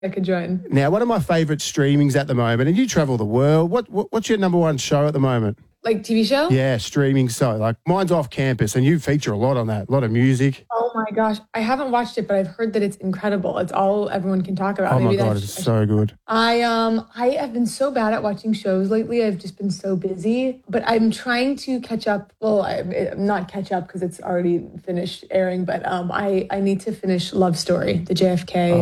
I could join. Now, one of my favourite streamings at the moment, and you travel the world, what's your number one show at the moment? Like TV show? Yeah, streaming. So, like, mine's Off Campus, and you feature a lot on that, a lot of music. Oh my gosh. I haven't watched it, but I've heard that it's incredible. It's all everyone can talk about. Oh my God, it's so good. I have been so bad at watching shows lately. I've just been so busy, but I'm trying to catch up. Well, I'm not catch up because it's already finished airing, but I need to finish Love Story, the JFK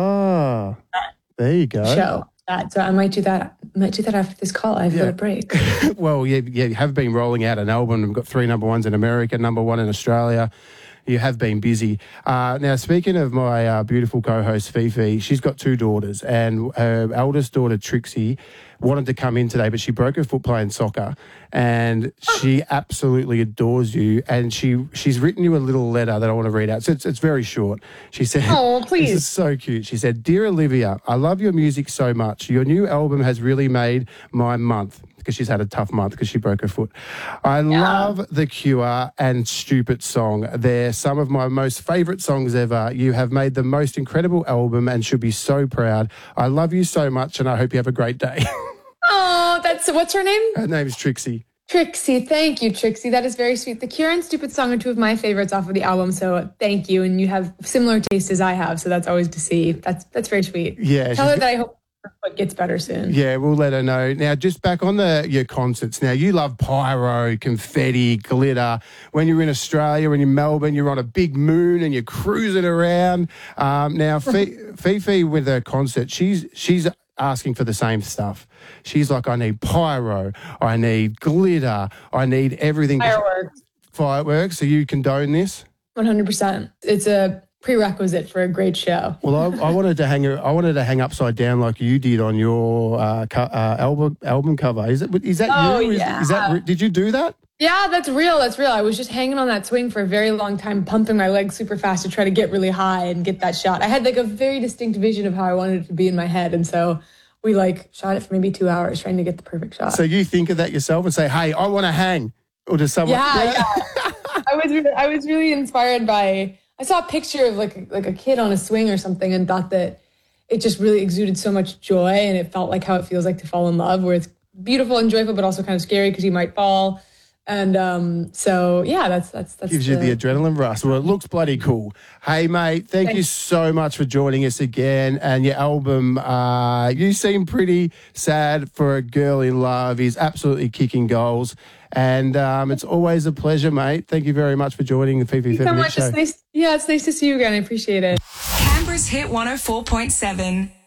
there you go. show. So I might do that. I might do that after this call. I have a little break. Well, you have been rolling out an album. We've got 3 number ones in America, number 1 in Australia. You have been busy. Now, speaking of my beautiful co-host, Fifi, she's got 2 daughters, and her eldest daughter, Trixie, wanted to come in today, but she broke her foot playing soccer, and she absolutely adores you, and she's written you a little letter that I want to read out. So it's very short. She said, "Oh, please." This is so cute. She said, "Dear Olivia, I love your music so much. Your new album has really made my month." Because she's had a tough month because she broke her foot. I love The Cure and Stupid Song. They're some of my most favourite songs ever. You have made the most incredible album and should be so proud. I love you so much and I hope you have a great day. Oh, what's her name? Her name is Trixie. Trixie, thank you, Trixie. That is very sweet. The Cure and Stupid Song are 2 of my favorites off of the album, so thank you. And you have similar taste as I have, so that's always to see. That's very sweet. Yeah. Tell her that I hope her foot gets better soon. Yeah, we'll let her know. Now, just back on your concerts. Now, you love pyro, confetti, glitter. When you're in Australia, when you're in Melbourne, you're on a big moon and you're cruising around. Now, Fifi with her concert, she's asking for the same stuff. She's like, I need pyro, I need glitter, I need everything. Fireworks. So you condone this? 100%. It's a prerequisite for a great show. Well, I wanted to hang upside down like you did on your album cover. Is that you? Yeah. Is that did you do that? Yeah, that's real. I was just hanging on that swing for a very long time, pumping my legs super fast to try to get really high and get that shot. I had like a very distinct vision of how I wanted it to be in my head, and so we shot it for maybe 2 hours trying to get the perfect shot. So you think of that yourself and say, "Hey, I want to hang," or does someone? Yeah. I was really inspired by. I saw a picture of like a kid on a swing or something and thought that it just really exuded so much joy, and it felt like how it feels like to fall in love, where it's beautiful and joyful, but also kind of scary because you might fall. And so, yeah, that's gives you the adrenaline rush. Well, it looks bloody cool. Hey, mate, thank you so much for joining us again. And your album, you seem pretty sad for a girl in love. He's absolutely kicking goals. And it's always a pleasure, mate. Thank you very much for joining the Fifi Feminine Show. It's nice to see you again. I appreciate it. Canberra's Hit 104.7.